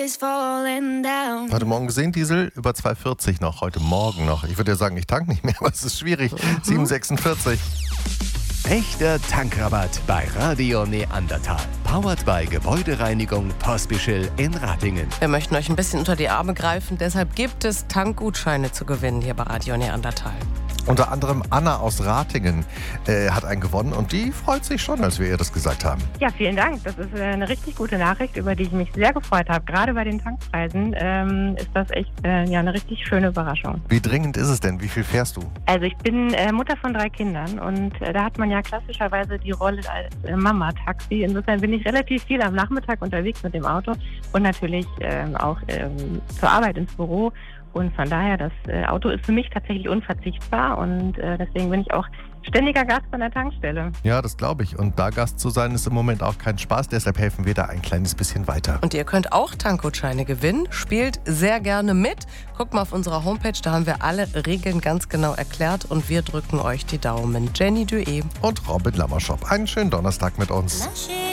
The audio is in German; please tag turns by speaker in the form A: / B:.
A: is falling down.
B: Heute Morgen gesehen, Diesel über 2,40 noch, heute Morgen noch. Ich würde ja sagen, ich tank nicht mehr, aber es ist schwierig. 7,46.
C: Echter Tankrabatt bei Radio Neandertal. Powered by Gebäudereinigung Pospischl in Ratingen.
D: Wir möchten euch ein bisschen unter die Arme greifen, deshalb gibt es Tankgutscheine zu gewinnen hier bei Radio Neandertal.
B: Unter anderem Anna aus Ratingen hat einen gewonnen und die freut sich schon, als wir ihr das gesagt haben.
E: Ja, vielen Dank. Das ist eine richtig gute Nachricht, über die ich mich sehr gefreut habe. Gerade bei den Tankpreisen ist das echt eine richtig schöne Überraschung.
B: Wie dringend ist es denn? Wie viel fährst du?
E: Also ich bin Mutter von 3 Kindern und da hat man ja klassischerweise die Rolle als Mama-Taxi. Insofern bin ich relativ viel am Nachmittag unterwegs mit dem Auto und natürlich auch zur Arbeit ins Büro. Und von daher, das Auto ist für mich tatsächlich unverzichtbar und deswegen bin ich auch ständiger Gast an der Tankstelle.
B: Ja, das glaube ich. Und da Gast zu sein, ist im Moment auch kein Spaß. Deshalb helfen wir da ein kleines bisschen weiter.
D: Und ihr könnt auch Tankgutscheine gewinnen. Spielt sehr gerne mit. Guckt mal auf unserer Homepage, da haben wir alle Regeln ganz genau erklärt. Und wir drücken euch die Daumen. Jenny Dué
B: und Robin Lammerschop. Einen schönen Donnerstag mit uns.